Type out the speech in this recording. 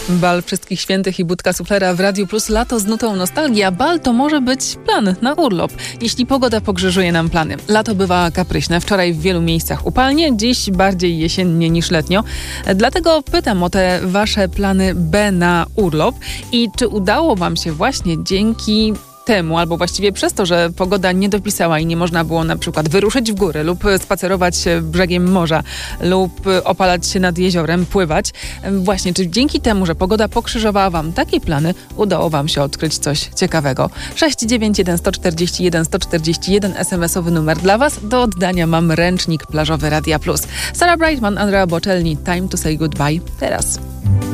Bal Wszystkich Świętych i budka suflera w Radiu Plus. Lato z nutą nostalgii, a bal to może być plan na urlop, jeśli pogoda pogrzeżuje nam plany. Lato bywa kapryśne. Wczoraj w wielu miejscach upalnie, dziś bardziej jesiennie niż letnio. Dlatego pytam o te wasze plany B na urlop i czy udało wam się właśnie dzięki temu, albo właściwie przez to, że pogoda nie dopisała i nie można było na przykład wyruszyć w góry lub spacerować brzegiem morza lub opalać się nad jeziorem, pływać. Właśnie, czy dzięki temu, że pogoda pokrzyżowała wam takie plany, udało wam się odkryć coś ciekawego? 691 141 141 SMS-owy numer dla was. Do oddania mam ręcznik plażowy Radia Plus. Sarah Brightman, Andrea Bocelli, Time to Say Goodbye. Teraz.